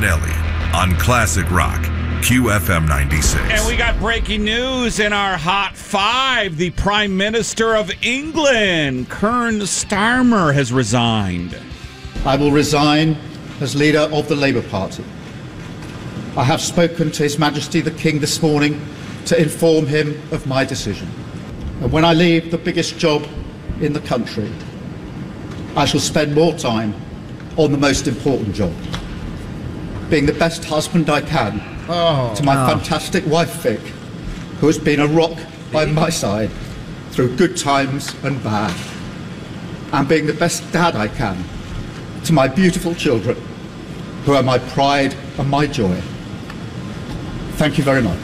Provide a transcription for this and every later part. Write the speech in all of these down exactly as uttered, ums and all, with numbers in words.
Manelli on Classic Rock, Q F M ninety-six. And we got breaking news in our Hot Five. The Prime Minister of England, Keir Starmer, has resigned. I will resign as leader of the Labour Party. I have spoken to His Majesty the King this morning to inform him of my decision. And when I leave the biggest job in the country, I shall spend more time on the most important job, being the best husband I can oh, to my no. fantastic wife Vic, who has been a rock by my side through good times and bad, and being the best dad I can to my beautiful children, who are my pride and my joy. Thank you very much.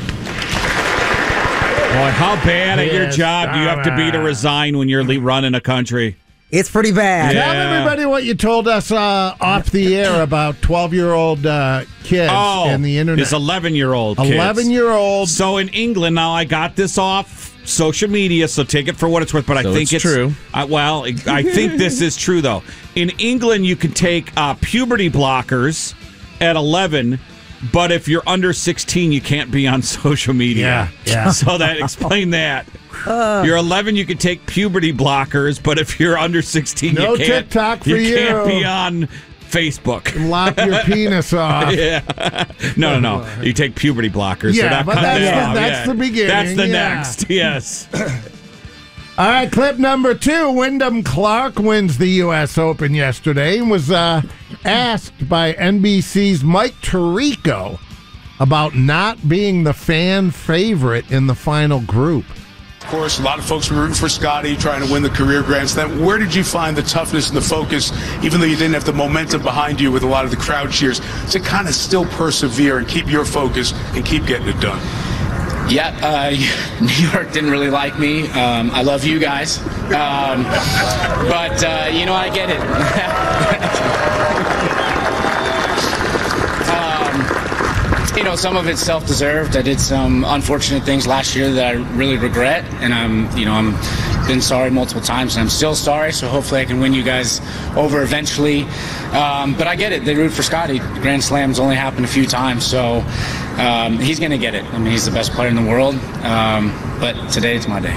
Boy, how bad at your job do you have to be to resign when you're running a country? It's pretty bad. Yeah. Tell everybody what you told us uh, off the air about twelve-year-old uh, kids oh, and the internet. It's eleven-year-old kids. eleven-year-old. So in England, now I got this off social media, so take it for what it's worth, but so I think it's, it's true. I, well, I think this is true, though. In England, you can take uh, puberty blockers at eleven, but if you're under sixteen, you can't be on social media. Yeah, yeah. So that explain that. Uh, you're eleven, you can take puberty blockers, but if you're under sixteen, no you can't. TikTok for you. you. Can't be on Facebook. Lop your penis off. Yeah. No, no, no. You take puberty blockers. Yeah, not but that's, the, off. that's yeah. the beginning. That's the yeah. next. Yes. All right, clip number two. Wyndham Clark wins the U S Open yesterday and was uh, asked by N B C's Mike Tirico about not being the fan favorite in the final group. Of course, a lot of folks were rooting for Scotty, trying to win the career Grand Slam. Where did you find the toughness and the focus, even though you didn't have the momentum behind you with a lot of the crowd cheers, to kind of still persevere and keep your focus and keep getting it done? Yeah, uh, New York didn't really like me. Um, I love you guys. Um, but, uh, you know, I get it. um, you know, some of it's self-deserved. I did some unfortunate things last year that I really regret. And I'm, you know, I'm been sorry multiple times, and I'm still sorry. So hopefully I can win you guys over eventually. Um, but I get it. They root for Scotty. Grand Slams only happened a few times, so um, he's going to get it. I mean, he's the best player in the world. Um, but today it's my day.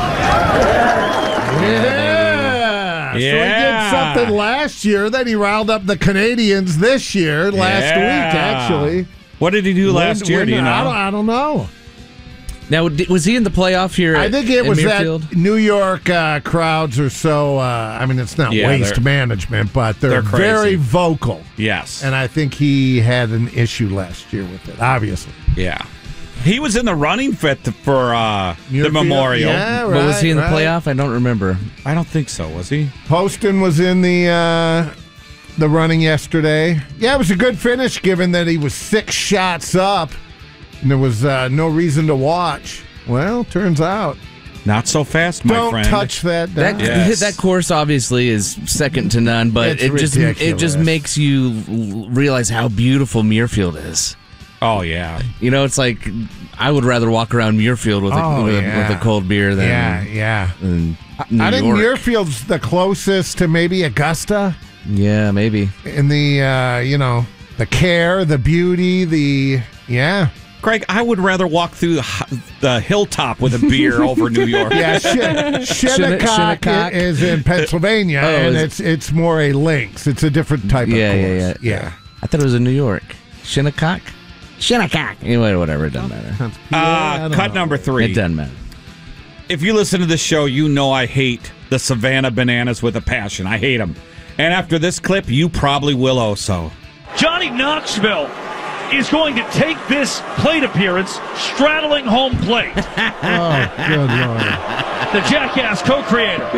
Yeah. Yeah. So he did something last year. Then he riled up the Canadians this year, last yeah. week, actually. What did he do last when, year? When, do you know? I don't, I don't know. Now, was he in the playoff here? I think it was Muirfield? that New York uh, crowds are so, uh, I mean, it's not Yeah, waste management, but they're, they're crazy. very vocal. Yes. And I think he had an issue last year with it, obviously. Yeah. He was in the running fit for uh, the Muirfield? Memorial. Yeah, right, But was he in the right. playoff? I don't remember. I don't think so, was he? Poston was in the uh, the running yesterday. Yeah, it was a good finish given that he was six shots up and there was uh, no reason to watch. Well, turns out. Not so fast, my Don't friend. touch that. That Down. Yes. that course obviously is second to none, but It's it just it ridiculous. just makes you l- realize how beautiful Muirfield is. Oh, yeah. You know, it's like I would rather walk around Muirfield with a, Oh, with, yeah. a with a cold beer than Yeah, yeah. than New I think York. Muirfield's the closest to maybe Augusta Yeah, maybe. in the, uh, you know, the care, the beauty, the, yeah. Greg, I would rather walk through the, h- the hilltop with a beer over New York. Yeah, Shin- Shinnecock Shinnecock. is in Pennsylvania, Oh, and is- it's it's more a lynx. It's a different type Yeah, of yeah, course. yeah, I thought it was in New York. Shinnecock? Shinnecock. Anyway, whatever. It doesn't matter. Uh, cut number three. It doesn't matter. If you listen to this show, you know I hate the Savannah Bananas with a passion. I hate them. And after this clip, you probably will also. Johnny Knoxville is going to take this plate appearance straddling home plate. Oh, good Lord. The Jackass co-creator.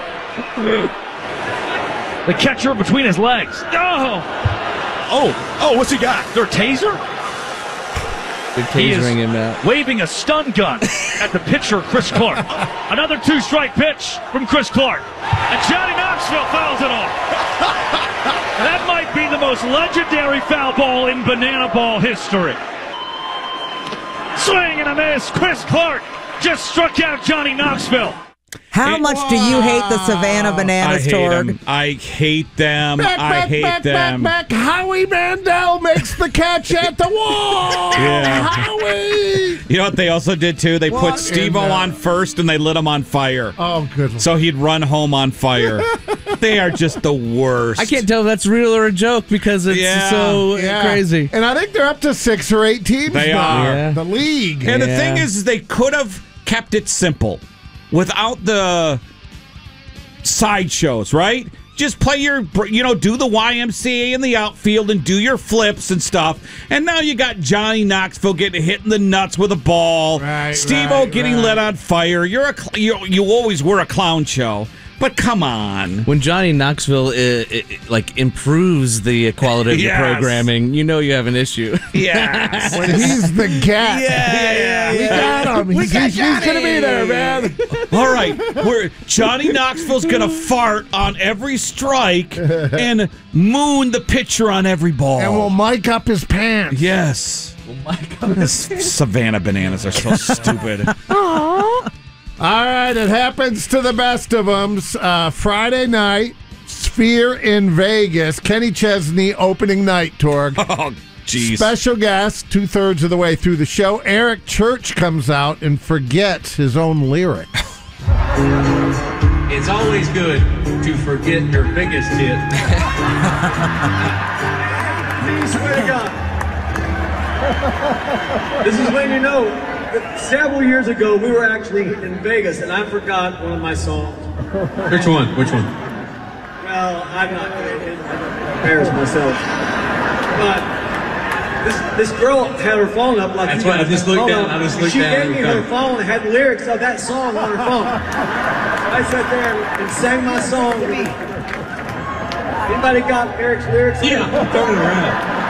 The catcher between his legs. Oh! Oh, oh, what's he got? Their taser? They're He is tasering him out. waving a stun gun at the pitcher, Chris Clark. Another two-strike pitch from Chris Clark. And Johnny Knoxville fouls it off. That might be the most legendary foul ball in banana ball history. Swing and a miss. Chris Clark just struck out Johnny Knoxville. How It- much do you hate the Savannah Bananas, I hate Torg? them. I hate them. Back, I back, hate back, them. back, back. Howie Mandel makes the catch at the wall. Yeah. Howie. You know what they also did too? They What put in Steve-O the- on first and they lit him on fire. Oh, good. So he'd run home on fire. They are just the worst. I can't tell if that's real or a joke because it's Yeah. so Yeah. crazy. And I think they're up to six or eight teams They now. are. Yeah. The league. And the Yeah. thing is, is they could have kept it simple without the sideshows, right? Just play your, you know, do the Y M C A in the outfield and do your flips and stuff. And now you got Johnny Knoxville getting hit in the nuts with a ball. Right, Steve-O right, getting right. lit on fire. You're a, cl- you, you always were a clown show. But come on. When Johnny Knoxville uh, uh, like improves the quality of Yes. your programming, you know you have an issue. Yes. When he's the cat. Yeah, yeah, We yeah. got him. He's, he's, he's going to be there, man. All right, where Johnny Knoxville's gonna fart on every strike and moon the pitcher on every ball. And we'll mic up his pants. yes. This Savannah Bananas are so stupid. All right, it happens to the best of them. Uh, Friday night, Sphere in Vegas. Kenny Chesney opening night, Torg. Oh, jeez. Special guest, two thirds of the way through the show. Eric Church comes out and forgets his own lyrics. It's always good to forget your biggest hit. I swear to God. This is when you know that several years ago we were actually in Vegas and I forgot one of my songs. Which one? Which one? Well, I'm not going to embarrass myself. But this this girl had her phone up like That's you why I guys just had looked the phone down. up. I just looked she down. gave me her phone and had lyrics of that song on her phone. I sat there and sang my song. Anybody got Eric's lyrics? Yeah, turn it around.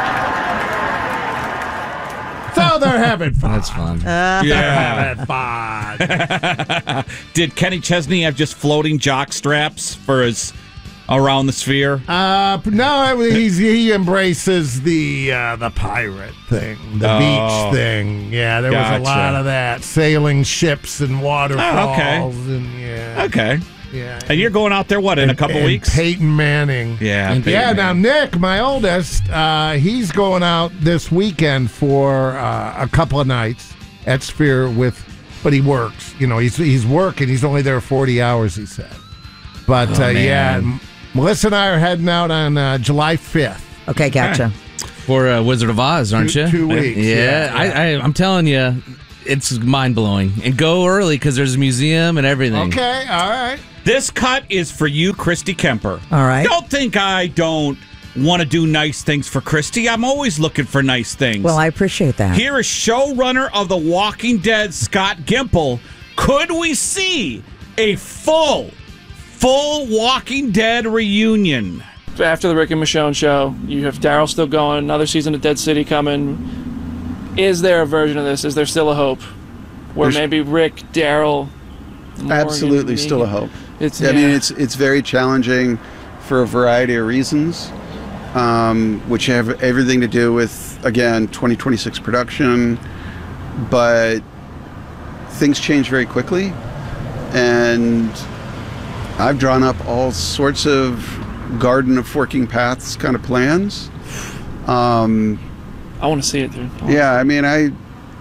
So they're having fun. That's fun. They're Yeah. having fun. Did Kenny Chesney have just floating jock straps for his around the sphere? Uh, no, he's, he embraces the uh, the pirate thing, the Oh. beach thing. Yeah, there was Gotcha. a lot of that, sailing ships and waterfalls. Oh, okay. And yeah, Okay. yeah. And you're going out there, what, in a couple And weeks? Peyton Manning. Yeah. And- Yeah, Peyton now Manning. Nick, my oldest, uh, he's going out this weekend for uh, a couple of nights at Sphere with, but he works. You know, he's he's working. He's only there forty hours, he said. But Oh, uh, yeah, man. M- Melissa and I are heading out on uh, July fifth. Okay, gotcha. For uh, Wizard of Oz, aren't Two- you? two weeks, Yeah, yeah, I, I, I'm telling you, it's mind blowing. And go early because there's a museum and everything. Okay, all right. This cut is for you, Christy Kemper. All right. Don't think I don't want to do nice things for Christy. I'm always looking for nice things. Well, I appreciate that. Here is showrunner of The Walking Dead, Scott Gimple. Could we see a full, full Walking Dead reunion? After the Rick and Michonne show, you have Daryl still going, another season of Dead City coming. Is there a version of this? Is there still a hope where There's- maybe Rick, Daryl, Morgan, Absolutely, still a Negan- hope. It's, I mean, yeah. it's it's very challenging for a variety of reasons, um, which have everything to do with, again, twenty twenty-six production, but things change very quickly, and I've drawn up all sorts of Garden of Forking Paths kind of plans. Um, I want to see it, dude. I yeah, I mean, I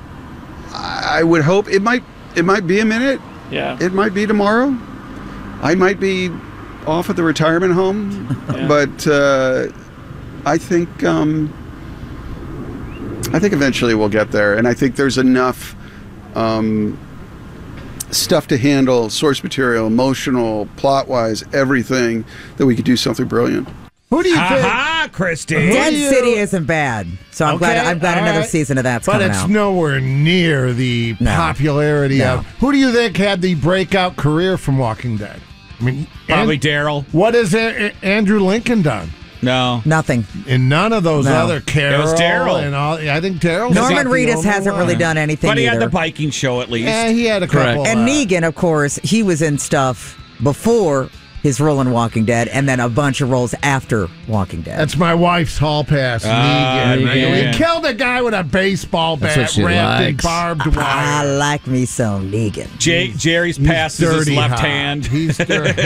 I would hope it might it might be a minute. Yeah. It might be tomorrow. I might be off at the retirement home, Yeah. but uh, I think um, I think eventually we'll get there, and I think there's enough um, stuff to handle, source material, emotional, plot-wise, everything, that we could do something brilliant. Who do you think? Ha-ha, Christy. Dead do you- City isn't bad, so I'm glad. Okay, I'm glad all another right. season of that's But coming it's out. nowhere near the No. popularity No. of. Who do you think had the breakout career from Walking Dead? I mean, Probably and Daryl. what has A- A- Andrew Lincoln done? No. Nothing. In none of those No. other Carol It was Daryl. and all. I think Daryl. Norman Reedus hasn't really done anything But he either. had the biking show at least. Yeah, he had a Correct. couple. and uh, Negan, of course, he was in stuff before his role in Walking Dead, and then a bunch of roles after Walking Dead. That's my wife's hall pass, Uh, Negan. Negan. He killed a guy with a baseball That's what bat she wrapped in likes. barbed wire. I like me some Negan. Jay, Jerry's He's pass is his dirty left hot. hand. He's dirty.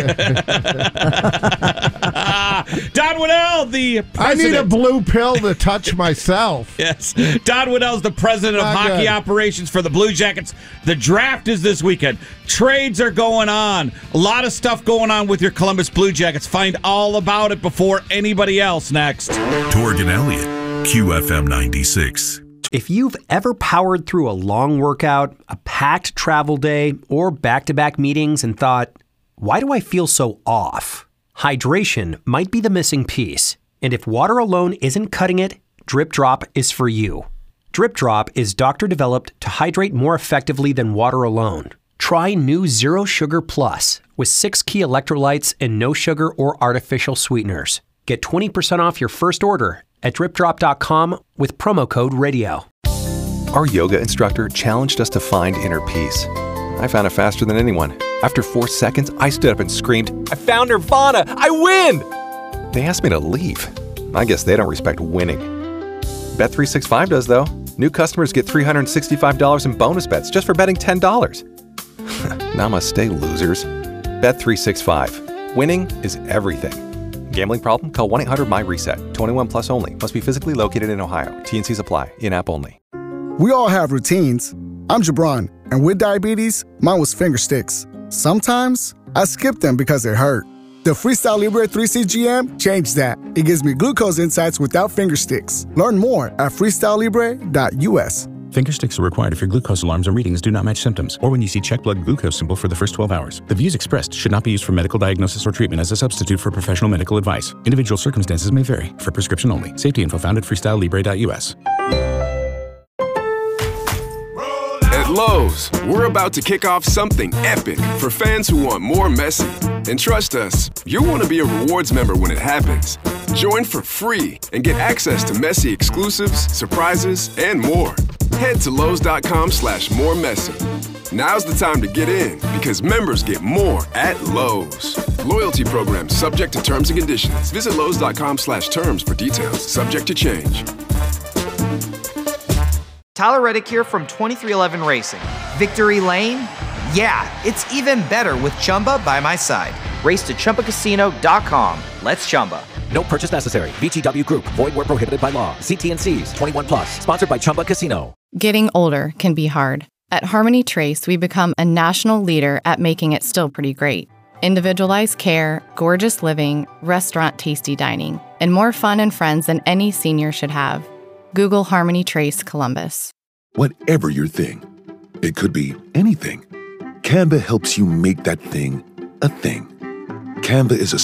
Don Waddell, the president. I need a blue pill to touch myself. Yes. Don Waddell's the president of Not hockey good. operations for the Blue Jackets. The draft is this weekend. Trades are going on. A lot of stuff going on with your Columbus Blue Jackets. Find all about it before anybody else next. Torgan Elliott, Q F M ninety-six. If you've ever powered through a long workout, a packed travel day, or back-to-back meetings and thought, why do I feel so off? Hydration might be the missing piece. And if water alone isn't cutting it, Drip Drop is for you. Drip Drop is doctor-developed to hydrate more effectively than water alone. Try new Zero Sugar Plus with six key electrolytes and no sugar or artificial sweeteners. Get twenty percent off your first order at drip drop dot com with promo code radio. Our yoga instructor challenged us to find inner peace. I found it faster than anyone. After four seconds, I stood up and screamed, I found Nirvana! I win! They asked me to leave. I guess they don't respect winning. Bet three sixty-five does, though. New customers get three hundred sixty-five dollars in bonus bets just for betting ten dollars. Namaste, losers. Bet three sixty-five. Winning is everything. Gambling problem? Call one eight hundred my reset. twenty-one plus only. Must be physically located in Ohio. T N Cs apply. In-app only. We all have routines. I'm Jabron, and with diabetes, mine was finger sticks. Sometimes I skip them because it hurt. The Freestyle Libre three C G M changed that. It gives me glucose insights without finger sticks. Learn more at freestyle libre dot u s. Finger sticks are required if your glucose alarms or readings do not match symptoms, or when you see check blood glucose symbol for the first twelve hours. The views expressed should not be used for medical diagnosis or treatment as a substitute for professional medical advice. Individual circumstances may vary. For prescription only. Safety info found at freestyle libre dot u s. At Lowe's, we're about to kick off something epic for fans who want more Messi. And trust us, you'll want to be a rewards member when it happens. Join for free and get access to Messi exclusives, surprises, and more. Head to Lowe's.com slash more Messi. Now's the time to get in because members get more at Lowe's. Loyalty program subject to terms and conditions. Visit Lowe's.com slash terms for details. Subject to change. Tyler Reddick here from twenty-three eleven Racing. Victory Lane? Yeah, it's even better with Chumba by my side. Race to Chumba Casino dot com. Let's Chumba. No purchase necessary. V G W Group. Void where prohibited by law. See T N Cs. twenty-one plus. Sponsored by Chumba Casino. Getting older can be hard. At Harmony Trace, we become a national leader at making it still pretty great. Individualized care, gorgeous living, restaurant tasty dining, and more fun and friends than any senior should have. Google Harmony Trace Columbus. Whatever your thing, it could be anything. Canva helps you make that thing a thing. Canva is a